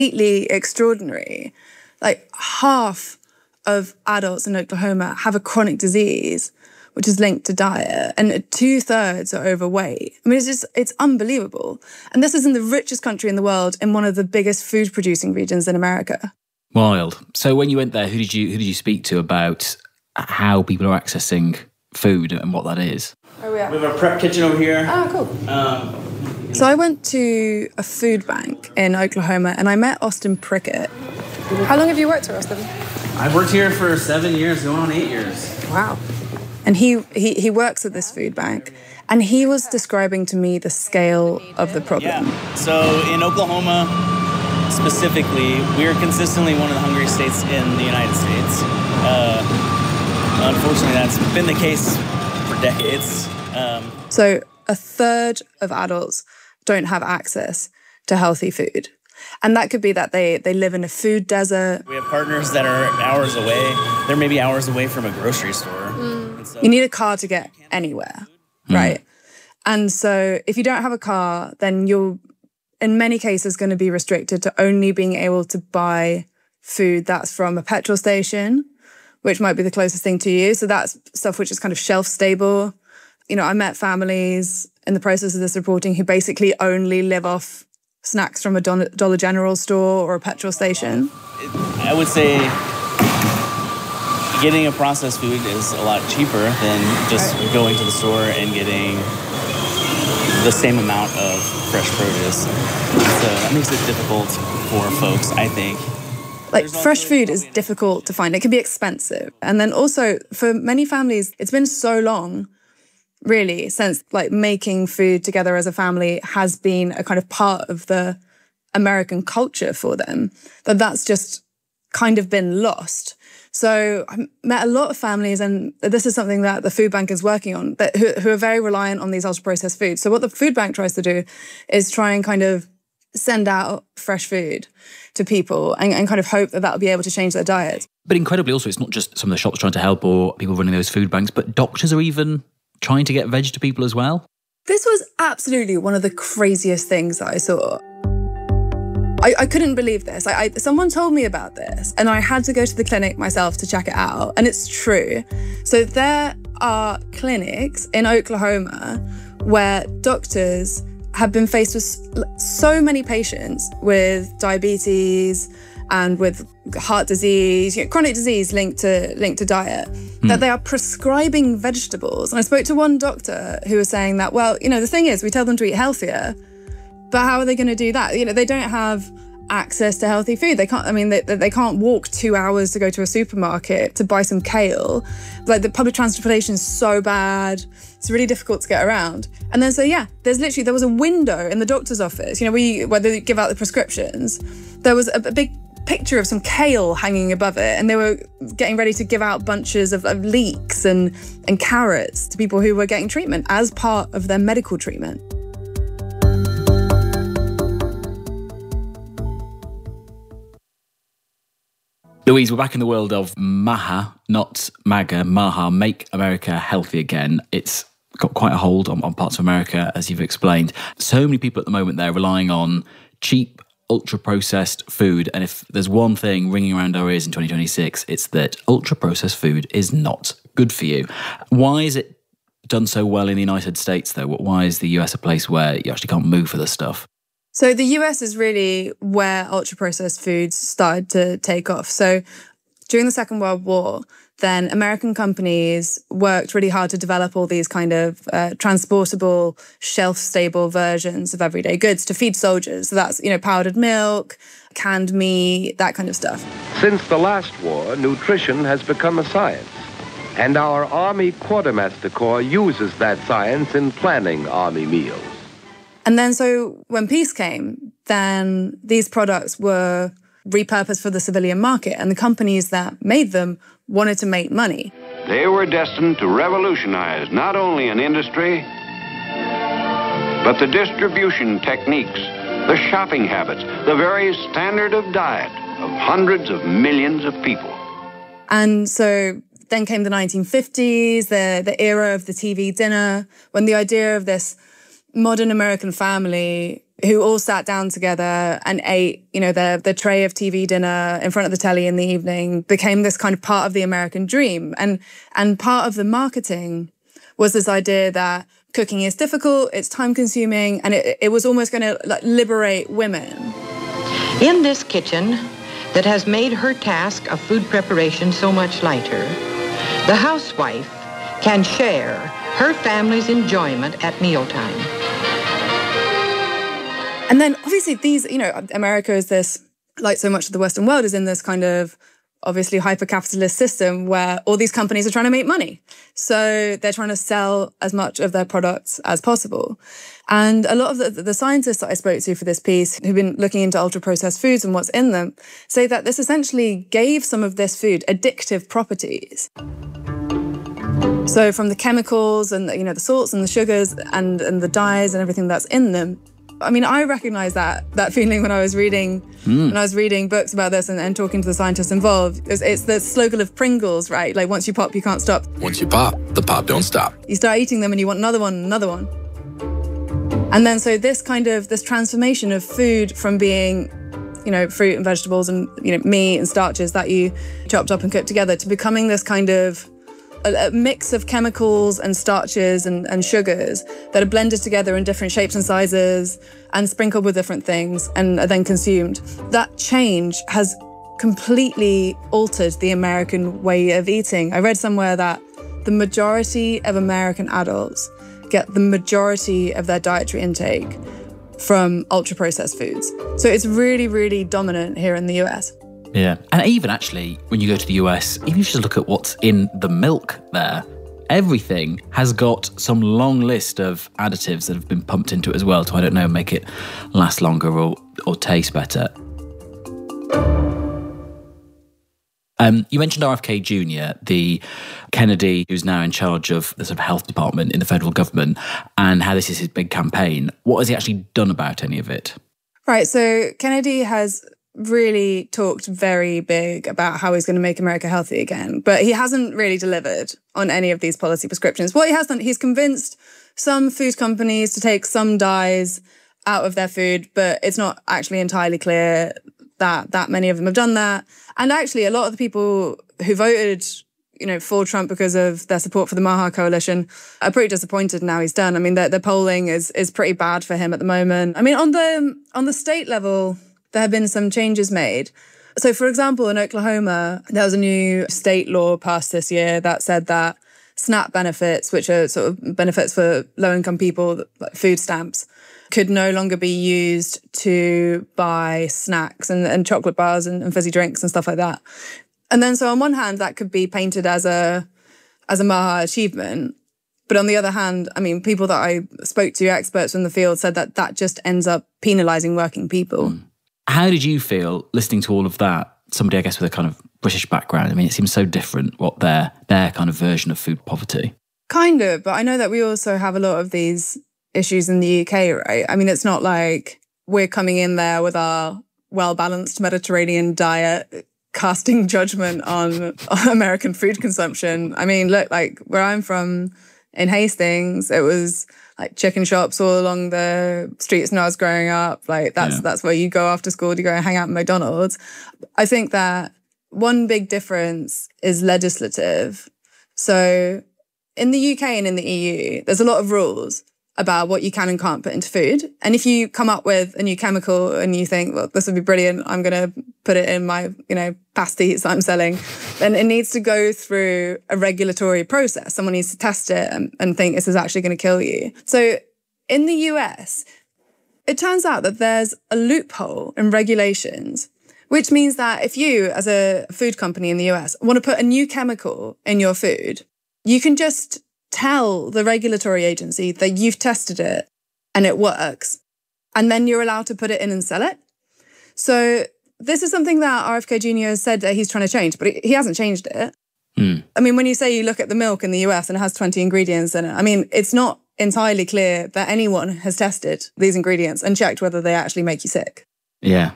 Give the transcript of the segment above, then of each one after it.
completely extraordinary. Like half of adults in Oklahoma have a chronic disease, which is linked to diet, and 2/3 are overweight. I mean, it's unbelievable. And this is in the richest country in the world, in one of the biggest food producing regions in America. Wild. So when you went there, who did you speak to about how people are accessing food and what that is? We have our prep kitchen over here. Oh, cool. So I went to a food bank in Oklahoma and I met Austin Prickett. How long have you worked here, Austin? I've worked here for 7 years, going on 8 years. Wow. And he works at this food bank, and he was describing to me the scale of the problem. Yeah. So in Oklahoma, specifically, we are consistently one of the hungriest states in the United States. Unfortunately, that's been the case for decades. So 1/3 of adults don't have access to healthy food. And that could be that they live in a food desert. We have partners that are hours away. They're maybe hours away from a grocery store. So, you need a car to get anywhere, right? And so if you don't have a car, then you're, in many cases, going to be restricted to only being able to buy food that's from a petrol station, which might be the closest thing to you. So that's stuff which is kind of shelf stable. You know, I met families in the process of this reporting who basically only live off snacks from a Dollar General store or a petrol station. I would say getting a processed food is a lot cheaper than just going to the store and getting the same amount of fresh produce. So that makes it difficult for folks, I think. Like, fresh food is difficult to find. It can be expensive. And then also, for many families, it's been so long, really, since like making food together as a family has been a kind of part of the American culture for them, that's just kind of been lost. So I met a lot of families, and this is something that the food bank is working on, but who are very reliant on these ultra-processed foods. So what the food bank tries to do is try and kind of send out fresh food to people and kind of hope that that'll be able to change their diet. But incredibly also, it's not just some of the shops trying to help or people running those food banks, but doctors are even trying to get veg to people as well. This was absolutely one of the craziest things that I saw. I couldn't believe this. Someone told me about this and I had to go to the clinic myself to check it out. And it's true. So there are clinics in Oklahoma where doctors have been faced with so many patients with diabetes and with heart disease, chronic disease linked to diet, that they are prescribing vegetables. And I spoke to one doctor who was saying that, well, the thing is, we tell them to eat healthier, but how are they going to do that? They don't have access to healthy food. They can't, they can't walk 2 hours to go to a supermarket to buy some kale. Like, the public transportation is so bad. It's really difficult to get around. And then, there was a window in the doctor's office, where they give out the prescriptions. There was a big picture of some kale hanging above it, and they were getting ready to give out bunches of leeks and carrots to people who were getting treatment as part of their medical treatment. Louise, we're back in the world of MAHA, not MAGA, MAHA, Make America Healthy Again. It's got quite a hold on parts of America, as you've explained. So many people at the moment, they're relying on cheap, ultra-processed food. And if there's one thing ringing around our ears in 2026, it's that ultra-processed food is not good for you. Why is it done so well in the United States, though? Why is the US a place where you actually can't move for this stuff? So the US is really where ultra-processed foods started to take off. So during the Second World War, then American companies worked really hard to develop all these kind of transportable, shelf-stable versions of everyday goods to feed soldiers. So that's, powdered milk, canned meat, that kind of stuff. Since the last war, nutrition has become a science. And our Army Quartermaster Corps uses that science in planning Army meals. And then so when peace came, then these products were repurposed for the civilian market, and the companies that made them wanted to make money. They were destined to revolutionize not only an industry, but the distribution techniques, the shopping habits, the very standard of diet of hundreds of millions of people. And so then came the 1950s, the era of the TV dinner, when the idea of this modern American family, who all sat down together and ate, the tray of TV dinner in front of the telly in the evening, became this kind of part of the American dream. And part of the marketing was this idea that cooking is difficult, it's time consuming, and it was almost going to liberate women. In this kitchen that has made her task of food preparation so much lighter, the housewife can share her family's enjoyment at mealtime. And then obviously these, America is this, like so much of the Western world, is in this kind of obviously hyper-capitalist system where all these companies are trying to make money. So they're trying to sell as much of their products as possible. And a lot of the scientists that I spoke to for this piece, who've been looking into ultra-processed foods and what's in them, say that this essentially gave some of this food addictive properties. So from the chemicals and the salts and the sugars and the dyes and everything that's in them. I mean, I recognize that feeling when I was reading books about this and talking to the scientists involved. It's the slogan of Pringles, right? Like, once you pop, you can't stop. Once you pop, the pop don't stop. You start eating them and you want another one, another one. And then so this transformation of food from being, fruit and vegetables and, meat and starches that you chopped up and cooked together to becoming this kind of a mix of chemicals and starches and sugars that are blended together in different shapes and sizes and sprinkled with different things and are then consumed. That change has completely altered the American way of eating. I read somewhere that the majority of American adults get the majority of their dietary intake from ultra-processed foods. So it's really, really dominant here in the US. Yeah. And even actually, when you go to the US, even if you just look at what's in the milk there, everything has got some long list of additives that have been pumped into it as well to, I don't know, make it last longer or taste better. You mentioned RFK Jr., the Kennedy who's now in charge of the sort of health department in the federal government, and how this is his big campaign. What has he actually done about any of it? Right. So Kennedy has really talked very big about how he's going to make America healthy again, but he hasn't really delivered on any of these policy prescriptions. What he has done, he's convinced some food companies to take some dyes out of their food, but it's not actually entirely clear that many of them have done that. And actually, a lot of the people who voted, for Trump because of their support for the Maha coalition are pretty disappointed in how he's done. I mean, the polling is pretty bad for him at the moment. I mean, on the state level, there have been some changes made. So, for example, in Oklahoma, there was a new state law passed this year that said that SNAP benefits, which are sort of benefits for low-income people, like food stamps, could no longer be used to buy snacks and chocolate bars and fizzy drinks and stuff like that. And then so on one hand, that could be painted as a Maha achievement. But on the other hand, I mean, people that I spoke to, experts in the field, said that just ends up penalising working people. How did you feel listening to all of that? Somebody, I guess, with a kind of British background. I mean, it seems so different what their kind of version of food poverty. Kind of, but I know that we also have a lot of these issues in the UK, right? I mean, it's not like we're coming in there with our well-balanced Mediterranean diet casting judgment on American food consumption. I mean, look, like where I'm from in Hastings, it was like chicken shops all along the streets when I was growing up. Like that's where you go after school to go and hang out at McDonald's. I think that one big difference is legislative. So in the UK and in the EU, there's a lot of rules about what you can and can't put into food. And if you come up with a new chemical and you think, well, this would be brilliant, I'm going to put it in my, pasties that I'm selling, then it needs to go through a regulatory process. Someone needs to test it and think this is actually going to kill you. So in the US, it turns out that there's a loophole in regulations, which means that if you, as a food company in the US, want to put a new chemical in your food, you can just tell the regulatory agency that you've tested it and it works, and then you're allowed to put it in and sell it. So this is something that RFK Jr. has said that he's trying to change, but he hasn't changed it. I mean, when you say you look at the milk in the US and it has 20 ingredients in it, I mean, it's not entirely clear that anyone has tested these ingredients and checked whether they actually make you sick. Yeah.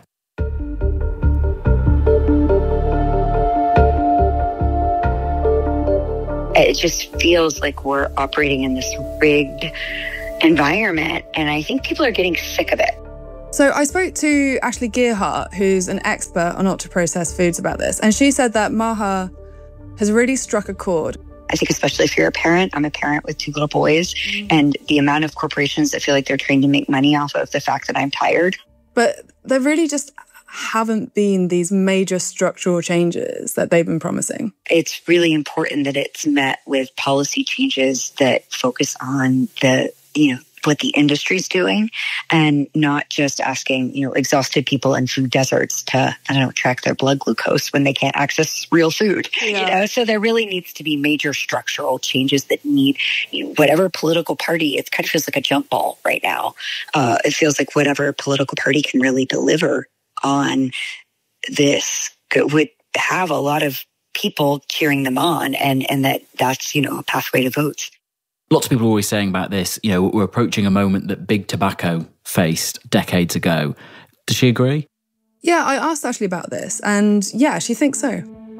It just feels like we're operating in this rigged environment, and I think people are getting sick of it. So I spoke to Ashley Gearhart, who's an expert on ultra-processed foods, about this. And she said that Maha has really struck a chord. I think especially if you're a parent, I'm a parent with 2 little boys, and the amount of corporations that feel like they're trying to make money off of the fact that I'm tired. But there really just haven't been these major structural changes that they've been promising. It's really important that it's met with policy changes that focus on what the industry's doing, and not just asking, exhausted people in food deserts to, track their blood glucose when they can't access real food. Yeah. So there really needs to be major structural changes that need, whatever political party, it kind of feels like a jump ball right now. It feels like whatever political party can really deliver on this would have a lot of people cheering them on, and that's, a pathway to votes. Lots of people are always saying about this, we're approaching a moment that big tobacco faced decades ago. Does she agree? Yeah, I asked Ashley about this, and yeah, she thinks so.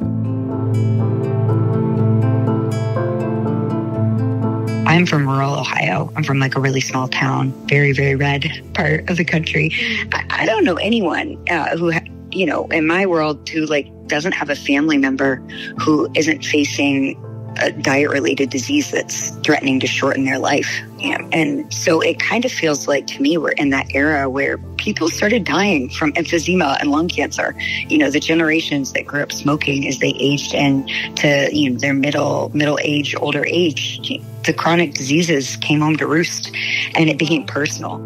I'm from rural Ohio. I'm from a really small town, very, very red part of the country. I don't know anyone who, in my world, who doesn't have a family member who isn't facing a diet-related disease that's threatening to shorten their life. And so it kind of feels like, to me, we're in that era where people started dying from emphysema and lung cancer. The generations that grew up smoking, as they aged into their middle age, older age, the chronic diseases came home to roost, and it became personal.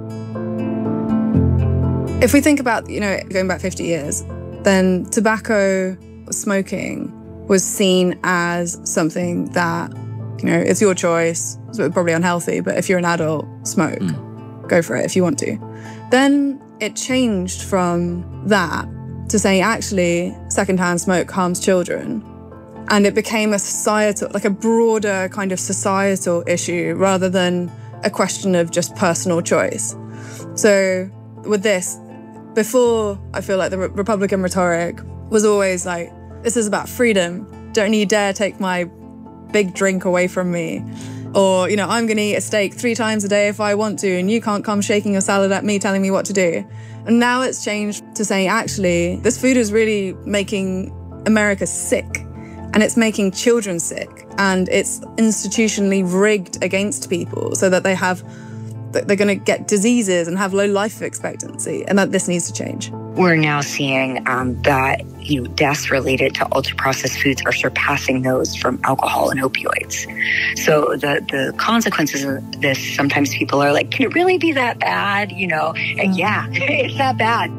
If we think about, going back 50 years, then tobacco, smoking was seen as something that, it's your choice. So probably unhealthy, but if you're an adult, smoke. Go for it if you want to. Then it changed from that to saying, actually, secondhand smoke harms children. And it became a societal, a broader kind of societal issue rather than a question of just personal choice. So with this, before, I feel like the Republican rhetoric was always like, this is about freedom. Don't you dare take my big drink away from me. Or, I'm going to eat a steak 3 times a day if I want to, and you can't come shaking your salad at me telling me what to do. And now it's changed to saying, actually, this food is really making America sick, and it's making children sick, and it's institutionally rigged against people so that they're going to get diseases and have low life expectancy, and that this needs to change. We're now seeing that deaths related to ultra-processed foods are surpassing those from alcohol and opioids. So the consequences of this, sometimes people are like, can it really be that bad? And yeah, it's that bad.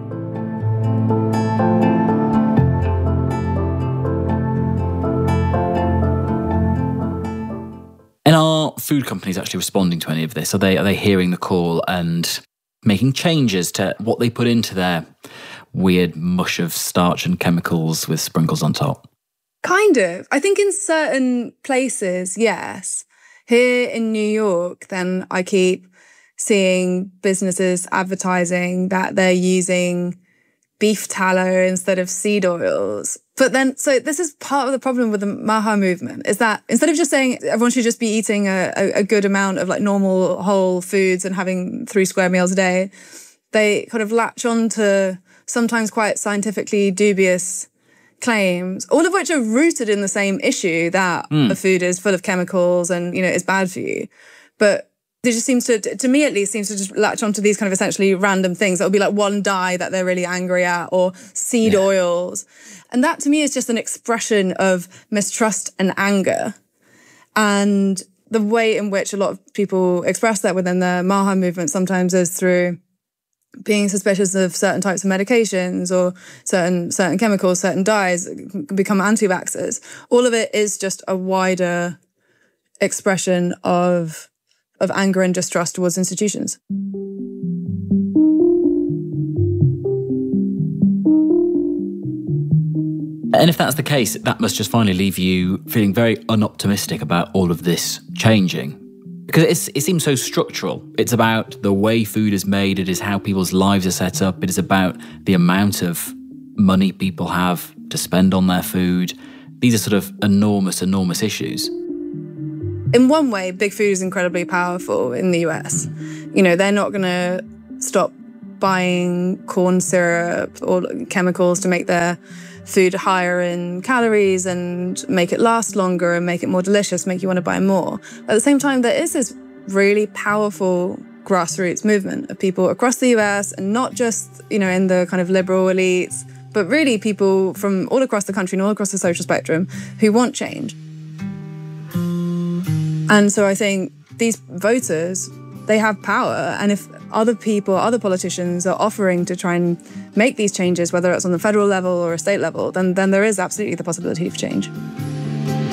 And are food companies actually responding to any of this? Are they hearing the call and making changes to what they put into their weird mush of starch and chemicals with sprinkles on top? Kind of. I think in certain places, yes. Here in New York, then I keep seeing businesses advertising that they're using beef tallow instead of seed oils. But then, so this is part of the problem with the Maha movement, is that instead of just saying everyone should just be eating a good amount of normal whole foods and having 3 square meals a day, they kind of latch on to sometimes quite scientifically dubious claims, all of which are rooted in the same issue that the food is full of chemicals and, is bad for you. But it just seems to me at least, seems to just latch onto these kind of essentially random things. That will be like one dye that they're really angry at, or seed oils. And that to me is just an expression of mistrust and anger. And the way in which a lot of people express that within the Maha movement sometimes is through being suspicious of certain types of medications or certain chemicals, certain dyes, become anti-vaxxers. All of it is just a wider expression of anger and distrust towards institutions. And if that's the case, that must just finally leave you feeling very unoptimistic about all of this changing. Because it seems so structural. It's about the way food is made. It is how people's lives are set up. It is about the amount of money people have to spend on their food. These are sort of enormous, enormous issues. In one way, big food is incredibly powerful in the US. They're not going to stop buying corn syrup or chemicals to make their food higher in calories and make it last longer and make it more delicious, make you want to buy more. At the same time, there is this really powerful grassroots movement of people across the US, and not just, in the kind of liberal elites, but really people from all across the country and all across the social spectrum who want change. And so I think these voters, they have power. And if other people, other politicians are offering to try and make these changes, whether it's on the federal level or a state level, then there is absolutely the possibility of change.